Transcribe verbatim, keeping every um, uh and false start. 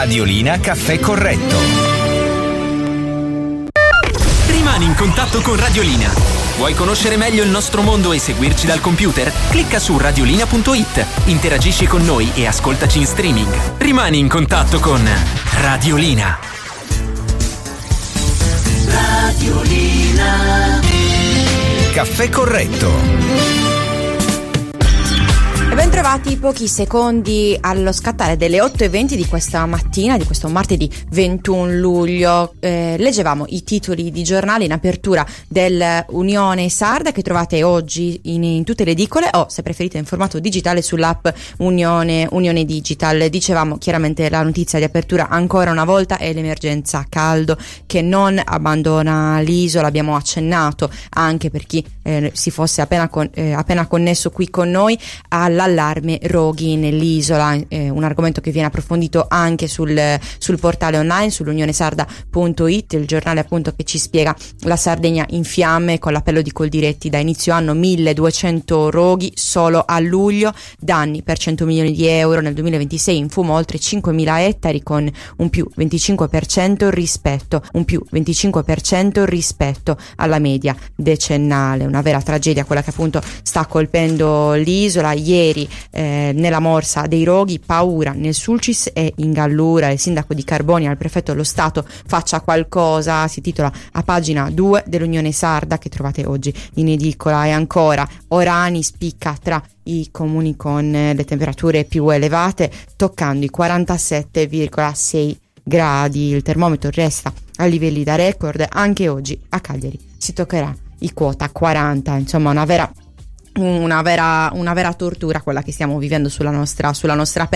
Radiolina Caffè Corretto. Rimani in contatto con Radiolina. Vuoi conoscere meglio il nostro mondo e seguirci dal computer? Clicca su radiolina punto it, interagisci con noi e ascoltaci in streaming. Rimani in contatto con Radiolina. Radiolina Caffè Corretto. E ben trovati, pochi secondi allo scattare delle otto e venti di questa mattina, di questo martedì ventuno luglio. Eh, leggevamo i titoli di giornale in apertura dell'Unione Sarda, che trovate oggi in, in tutte le edicole, o se preferite in formato digitale sull'app Unione, Unione Digital. Dicevamo chiaramente la notizia di apertura ancora una volta è l'emergenza caldo che non abbandona l'isola. Abbiamo accennato anche per chi eh, si fosse appena, con, eh, appena connesso qui con noi alla l'allarme roghi nell'isola, eh, un argomento che viene approfondito anche sul, sul portale online, sull'unionesarda punto it, il giornale appunto che ci spiega la Sardegna in fiamme con l'appello di Coldiretti. Da inizio anno milleduecento roghi solo a luglio, danni per cento milioni di euro. Nel duemilaventisei in fumo oltre cinquemila ettari con un più venticinque per cento rispetto un più venticinque per cento rispetto alla media decennale. Una vera tragedia quella che appunto sta colpendo l'isola. Ieri Eh, nella morsa dei roghi, paura nel Sulcis e in Gallura. Il sindaco di Carbonia al prefetto dello Stato faccia qualcosa, si titola a pagina due dell'Unione Sarda, che trovate oggi in edicola. E ancora Orani spicca tra i comuni con le temperature più elevate, toccando i quarantasette virgola sei gradi. Il termometro resta a livelli da record. Anche oggi a Cagliari si toccherà i quota quaranta. Insomma, una vera Una vera, una vera tortura quella che stiamo vivendo sulla nostra, sulla nostra pelle.